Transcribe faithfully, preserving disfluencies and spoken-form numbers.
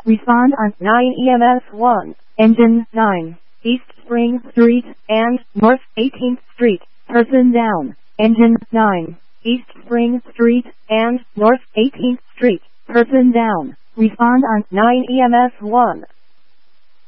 Respond on nine E M S one. Engine nine. East Spring Street and North eighteenth Street. Person down. Engine nine. East Spring Street and North eighteenth Street. Person down. Respond on nine E M S one.